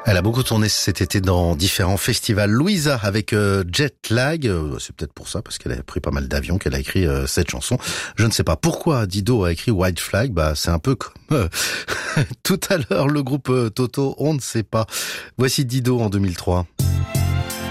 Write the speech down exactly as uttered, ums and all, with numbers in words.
Elle a beaucoup tourné cet été dans différents festivals. Louisa avec euh, Jet Lag, euh, c'est peut-être pour ça, parce qu'elle a pris pas mal d'avions qu'elle a écrit euh, cette chanson. Je ne sais pas pourquoi Dido a écrit White Flag, bah c'est un peu comme euh, tout à l'heure le groupe euh, Toto, on ne sait pas. Voici Dido en deux mille trois.